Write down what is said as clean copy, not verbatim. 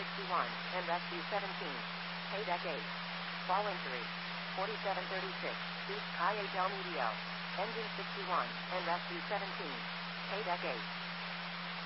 61, and rescue 17. Paydeck 8. Fall injury. 4736, East Calle del Medio. Engine 61, and rescue 17. Paydeck 8.